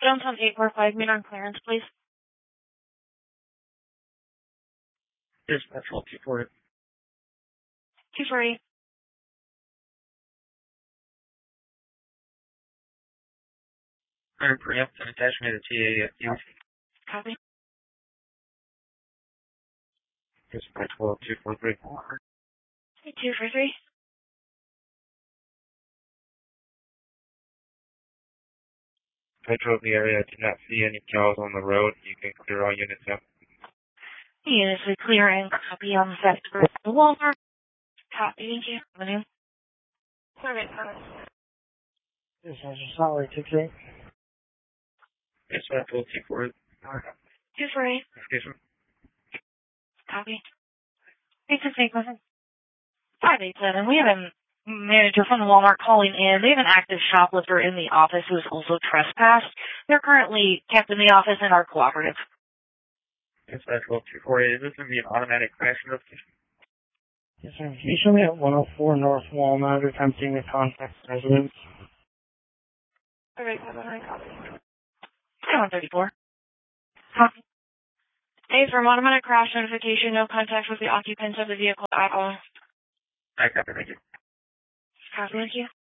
Johnson 845, meet on clearance, please. Dispatch 248. 248. I'm preempt and attachment to TAFU. Copy. Dispatch 243. 243. I drove the area. I did not see any jaws on the road. You can clear all units out. Units are clear and copy on the sector. Walmart. Copy, thank you. Avenue. Sorry, This is Solid 68. Dispatch 248. 248. Excuse me. Copy. 868, 587. We have a manager from the Walmart calling in. They have an active shoplifter in the office who is also trespassed. They're currently kept in the office and are cooperative. Dispatch 248. Is this going to be an automatic crash notification? Yes, sir. Can you show me at 104 North Walmart attempting to contact residents? Alright, copy. 134. Copy. A from automatic crash notification, no contact with the occupants of the vehicle at all. I copy, thank you. Copy, thank you.